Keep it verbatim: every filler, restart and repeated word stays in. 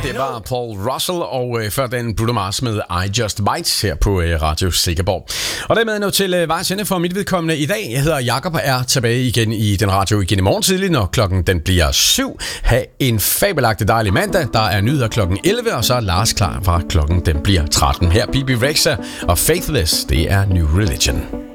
Det var Paul Russell, og øh, før den Bruno Mars med I Just Might her på øh, Radio Sikkerborg. Og dermed nu til øh, vejs ende for mit vedkommende i dag. Jeg hedder Jakob og er tilbage igen i den radio igen i morgen tidlig, når klokken den bliver syv. Ha' en fabelagtig dejlig mandag. Der er nyheder klokken elleve, og så er Lars klar fra klokken den bliver tretten. Her B B Rexha og Faithless, det er New Religion.